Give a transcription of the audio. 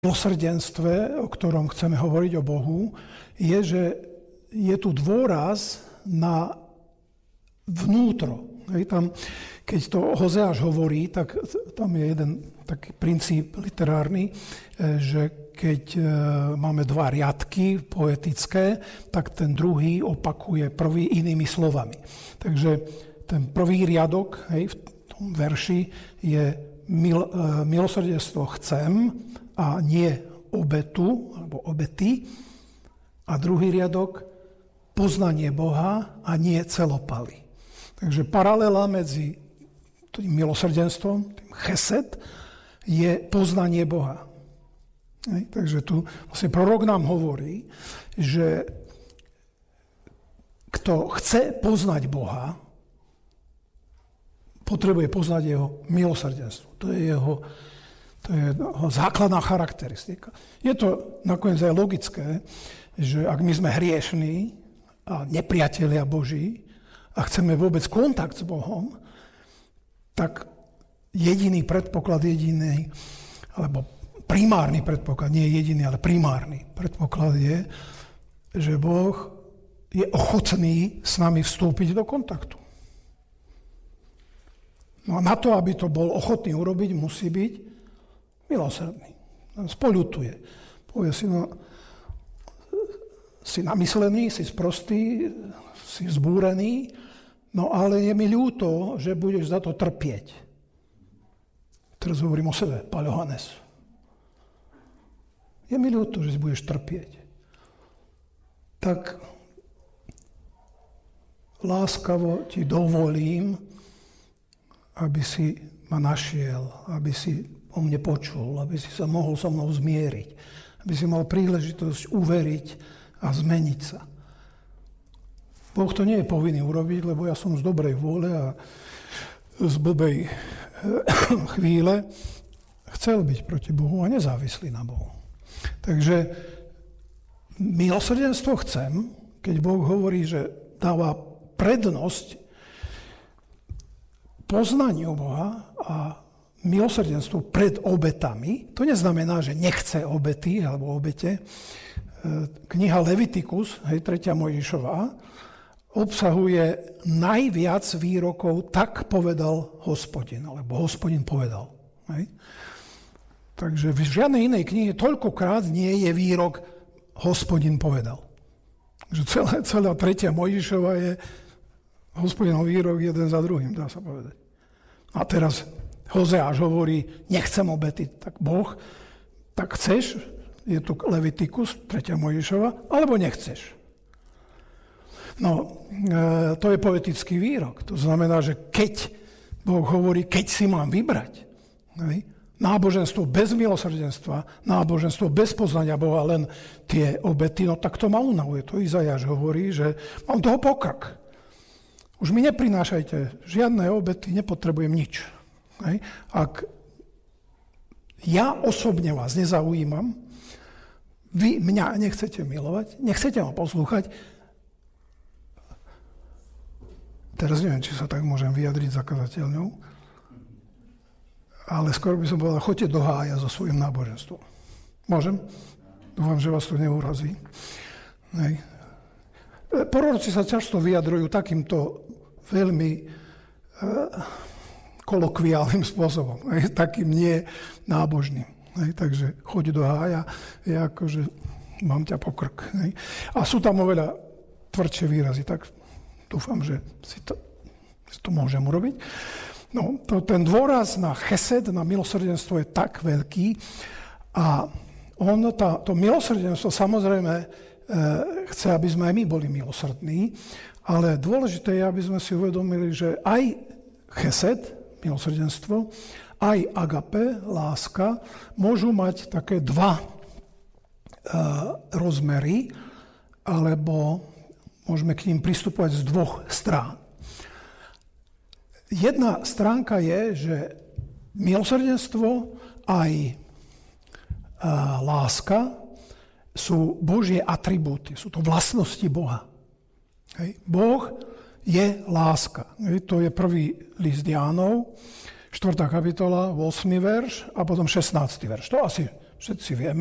milosrdenstve, o ktorom chceme hovoriť o Bohu, je, že je tu dôraz na vnútro. Tam, keď to Hozeáš hovorí, tak tam je jeden taký princíp literárny, že keď máme dva riadky poetické, tak ten druhý opakuje prvý inými slovami. Takže ten prvý riadok v tom verši je milosrdenstvo chcem a nie obetu alebo obety. A druhý riadok poznanie Boha a nie celopaly. Takže paralela medzi tým milosrdenstvom, tým chesed, je poznanie Boha. Takže tu vlastne prorok nám hovorí, že kto chce poznať Boha, potrebuje poznať jeho milosrdenstvo. To je jeho základná charakteristika. Je to nakoniec aj logické, že ak my sme hriešní a nepriatelia Boží a chceme vôbec kontakt s Bohom, tak jediný predpoklad, alebo primárny predpoklad, nie jediný, ale primárny predpoklad je, že Boh je ochotný s nami vstúpiť do kontaktu. No a na to, aby to bol ochotný urobiť, musí byť milosrdný. Spoľutuje. Povie si, si namyslený, si sprostý, si vzbúrený, no ale je mi ľúto, že budeš za to trpieť. Teraz hovorím o sebe, Páľo Hannes. Je mi ľúto, že budeš trpieť. Tak láskavo ti dovolím, aby si ma našiel, aby si o mne počul, aby si sa mohol so mnou zmieriť, aby si mal príležitosť uveriť a zmeniť sa. Boh to nie je povinný urobiť, lebo ja som z dobrej vôle a z blbej chvíle chcel byť proti Bohu a nezávislý na Bohu. Takže milosrdenstvo chcem, keď Boh hovorí, že dáva prednosť poznaniu Boha a milosrdenstvu pred obetami. To neznamená, že nechce obety alebo obete. Kniha Levitikus, 3. Mojžišová, obsahuje najviac výrokov tak povedal Hospodin, alebo Hospodin povedal. Takže v žiadnej inej knihe toľkokrát nie je výrok Hospodin povedal. Takže celá 3. Mojžišova je Hospodinov výrok jeden za druhým, dá sa povedať. A teraz Hozeáš hovorí, nechcem obety, tak Boh, tak chceš, je tu Levitikus, 3. Mojžišova, alebo nechceš. No, to je poetický výrok. To znamená, že keď Boh hovorí, keď si mám vybrať, náboženstvo bez milosrdenstva, náboženstvo bez poznania Boha, len tie obety, no tak to ma unavuje. To Izajáš hovorí, že mám toho pokrk. Už mi neprinášajte žiadne obety, nepotrebujem nič. Ak ja osobne vás nezaujímam, vy mňa nechcete milovať, nechcete ma poslúchať, teraz neviem, či sa tak môžem vyjadriť zakazateľňou, ale skôr by som povedal, choďte do hája so svojím náboženstvom. Môžem? Dúfam, že vás to neurazí. Proroci sa často vyjadrujú takýmto veľmi kolokviálnym spôsobom, takým nie nábožným. Takže choď do hája, je ako, že mám ťa pokrk. A sú tam oveľa tvrdšie výrazy, tak dúfam, že si to môžem urobiť. No, ten dôraz na chesed, na milosrdenstvo je tak veľký a to milosrdenstvo samozrejme chce, aby sme aj my boli milosrdní, ale dôležité je, aby sme si uvedomili, že aj chesed, milosrdenstvo, aj agape, láska, môžu mať také dva rozmery, alebo môžeme k ním pristupovať z dvoch strán. Jedna stránka je, že milosrdenstvo aj láska sú Božie atribúty, sú to vlastnosti Boha. Boh je láska. To je prvý list Jánov, 4. kapitola, 8. verš a potom 16. verš. To asi Všetci vieme,